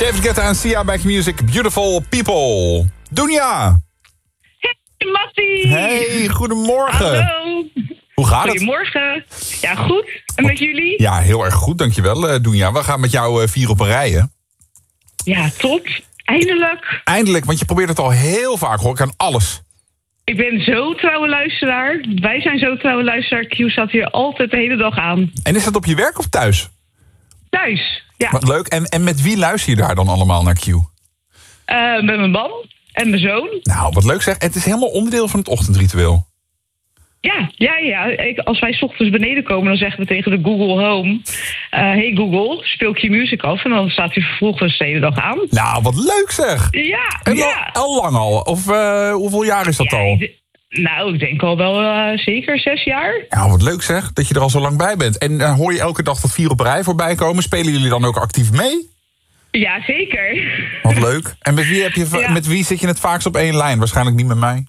David Guetta en Sia bij Q-Music. Beautiful People. Dunja. Hey, Mattie. Hey, goedemorgen. Hallo. Hoe gaat het? Goedemorgen. Ja, goed. En met jullie? Ja, heel erg goed, dankjewel, Dunja. We gaan met jou 4 op een rij, hè? Ja, top. Eindelijk. Eindelijk, want je probeert het al heel vaak, hoor ik aan alles. Ik ben zo trouwe luisteraar. Wij zijn zo trouwe luisteraar. Q staat hier altijd de hele dag aan. En is dat op je werk of thuis? Thuis. Ja. Wat leuk. En met wie luister je daar dan allemaal naar Q? Met mijn man en mijn zoon. Nou, wat leuk zeg. Het is helemaal onderdeel van het ochtendritueel. Ja. Als wij 's ochtends beneden komen, dan zeggen we tegen de Google Home... hey Google, speel Q-Music af. En dan staat hij vervolgens de hele dag aan. Nou, wat leuk zeg. Ja, En ja. al lang al? Of hoeveel jaar is dat Ja, al? ik denk al wel zeker 6 jaar. Nou, wat leuk zeg, dat je er al zo lang bij bent. En hoor je elke dag dat 4 op een rij voorbij komen? Spelen jullie dan ook actief mee? Ja, zeker. Wat leuk. En met wie zit je het vaakst op één lijn? Waarschijnlijk niet met mij.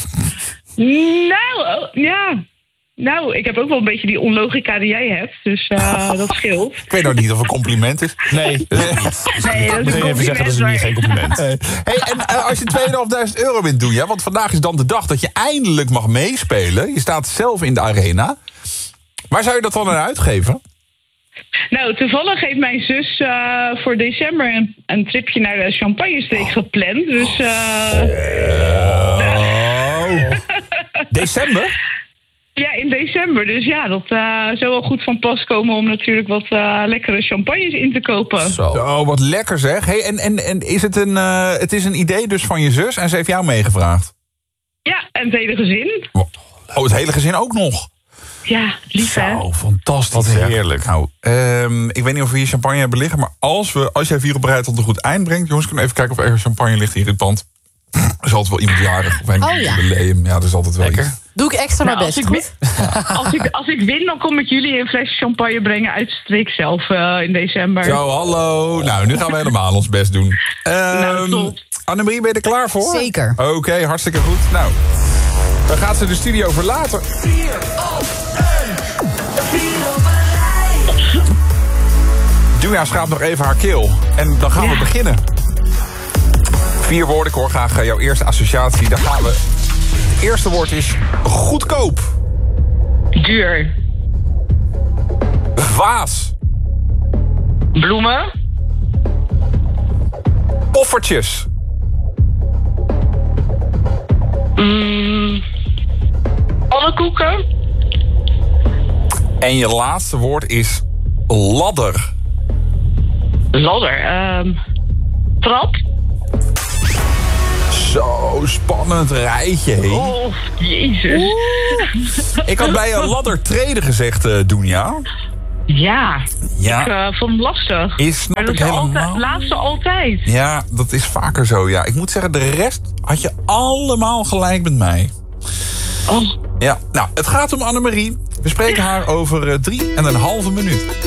Nou, ik heb ook wel een beetje die onlogica die jij hebt. Dus dat scheelt. Ik weet nou niet of het een compliment is. Nee, Nee, dat is een meteen even zeggen, dat is niet geen compliment. Hey, en als je 2.500 euro wint, doe je, want vandaag is dan de dag dat je eindelijk mag meespelen. Je staat zelf in de arena. Waar zou je dat dan aan uitgeven? Nou, toevallig heeft mijn zus voor december een tripje naar de Champagne-streek gepland. Dus December? ja, in december. Dus ja, dat zou wel goed van pas komen om natuurlijk wat lekkere champagnes in te kopen. Zo, wat lekker zeg. Hey, en is het is een idee dus van je zus en ze heeft jou meegevraagd? Ja, en het hele gezin. Oh, het hele gezin ook nog? Ja, lief hè? Zo, fantastisch. Wat zeg. heerlijk. Nou, ik weet niet of we hier champagne hebben liggen, maar als jij 4 op een rij tot een goed eind brengt, jongens, kunnen we even kijken of er champagne ligt hier in het pand. Er is altijd wel iemand jarig. Of een jubileum. Ja, er is altijd wel Lekker. iets. Doe ik extra mijn Nou, best, goed? als ik win, dan kom ik jullie een flesje champagne brengen uit de streek zelf in december. Zo, hallo. Nou, nu gaan we helemaal ons best doen. Top. Annemarie, ben je er klaar voor? Zeker. Oké, hartstikke goed. Nou, dan gaat ze de studio verlaten. 4 op 1 rij. Dunja schraapt nog even haar keel. En dan gaan we beginnen. 4 woorden, ik hoor graag jouw eerste associatie. Daar gaan we. Het eerste woord is goedkoop. Duur. Vaas. Bloemen. Poffertjes. Pannenkoeken. En je laatste woord is ladder. Ladder. Trap. Zo spannend rijtje, hé. Oh, jezus. Ik had bij een ladder treden gezegd, Dunja. Ja, Ja, ik vond hem lastig. is Maar snap dat ik is helemaal. de laatste altijd. Ja, dat is vaker zo, ja. Ik moet zeggen, de rest had je allemaal gelijk met mij. Oh. Ja, nou, het gaat om Annemarie. We spreken haar over 3,5 minuut.